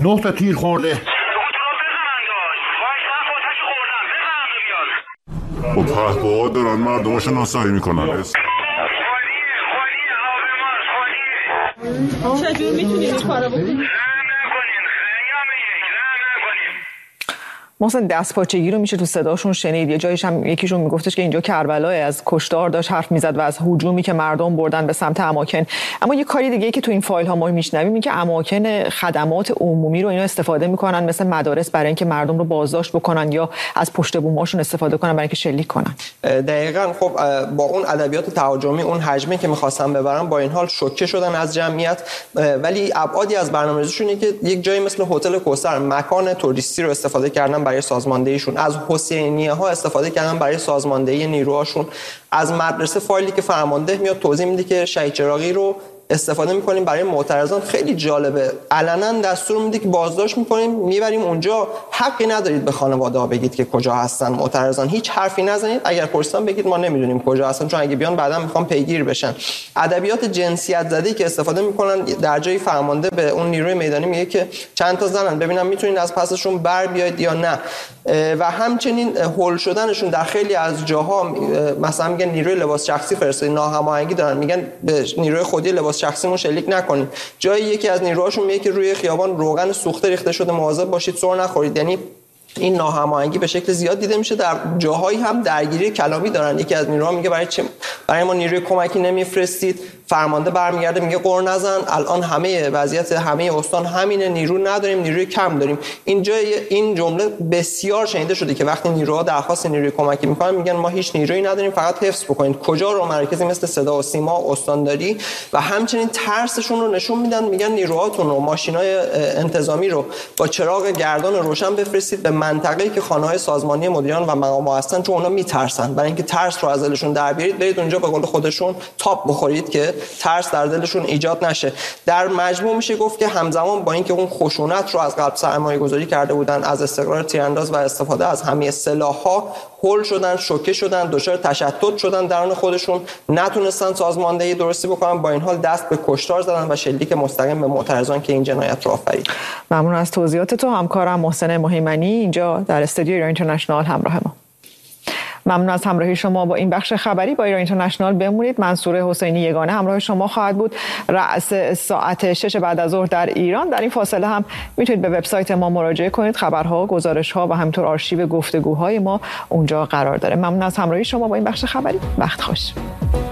9 تا تیر خورده. با پهپادها دارن مردماشو ناسایی میکنن. چجور میتونید این کارو بکنید؟ محسن دستپاچگی رو میشه تو صداشون شنید. یه جایش هم یکیشون میگفتش که اینجا کربلا از کشتار داشت حرف میزد و از هجومی که مردم بردن به سمت اماکن. اما یه کاری دیگه که تو این فایل ها ما میشنویم این که اماکن خدمات عمومی رو اینا استفاده میکنن مثل مدارس برای اینکه مردم رو بازداشت بکنن یا از پشت بوماشون استفاده کنن برای اینکه شلیک کنن. دقیقاً. خب با اون ادبیات تهاجمی اون حجمی که می‌خواستن ببرن با این حال شوکه شدن از جمعیت، ولی ابعادی از برنامه‌ریزیشون اینه که یک جایی مثل هتل کوثر مکان توریستی رو استفاده کردن برای سازماندهیشون، از حسینیه ها استفاده کردن برای سازماندهی نیروهاشون، از مدرسه فایلی که فرمانده میاد توضیح میده که شهید چراغی رو استفاده میکنیم برای معترضان. خیلی جالبه، علنا دستور میده که بازداشت میکنیم میبریم اونجا، حقی ندارید به خانواده ها بگید که کجا هستن معترضان، هیچ حرفی نزنید، اگر پرسیدن بگید ما نمیدونیم کجا هستن، چون اگه بیان بعدا میخوان پیگیر بشن. ادبیات جنسیت زده‌ای که استفاده میکنن، در جای فرمانده به اون نیروی میدانی میگه که چند تا زنن ببینم میتونید از پسشون بر بیاید یا نه، و همچنین هول شدنشون در خیلی از جاها مثلا میگن نیروی لباس شخصی فرستادید، ناهماهنگی دارن، میگن به نیروی خودی لباس شخصیمون شلیک نکنید. جایی یکی از نیروهاشون میگه که روی خیابان روغن سوخته ریخته شده، مواظب باشید سر نخورید. یعنی این ناهماهنگی به شکل زیاد دیده میشه. در جاهایی هم درگیری کلامی دارن. یکی از نیروها میگه برای ما نیروی کمکی نمیفرستید، فرمانده برمیگرده میگه قر نزن، الان همه وضعیت همه استان همینه، نیرو نداریم، نیروی کم داریم. این جمله بسیار شنیده شده که وقتی نیروها درخواست نیروی کمکی میکنن میگن ما هیچ نیرویی نداریم، فقط حفظ بکنید. کجا رو مرکزی مثل صدا و سیما استانداری و همچنین ترسشون رو نشون میدن، میگن نیروهاتون رو، ماشینای انتظامی رو با چراغ گردان روشن بفرستید به منطقه‌ای که خانه‌های سازمانی مدیران و مقام‌ها هستن، چون اونا میترسن. برای اینکه ترس رو از دلشون در بیارید برید اونجا به قول خودشون تاپ بخورید که ترس در دلشون ایجاد نشه. در مجموع میشه گفت که همزمان با اینکه اون خشونت رو از قبل سرمایه‌گذاری کرده بودن، از استقرار تیرانداز و استفاده از همه سلاح‌ها هول شدن، شوکه شدن، دچار تشتت شدن درون خودشون، نتونستن سازماندهی درستی بکنن، با این حال دست به کشتار زدن و شلیک مستقیم به معترضان که این جنایت رو آفرید. ممنون از توضیحات تو همکارم محسن مهیمنی اینجا در استودیو ایران اینترنشنال همراه ما. ممنون از همراهی شما با این بخش خبری با ایران اینترنشنال. بمونید. منصور حسینی یگانه همراه شما خواهد بود. رأس ساعت 6 بعد از ظهر در ایران. در این فاصله هم میتونید به وبسایت ما مراجعه کنید. خبرها، گزارش‌ها و همینطور آرشیو گفتگوهای ما اونجا قرار داره. ممنون از همراهی شما با این بخش خبری. وقت خوش.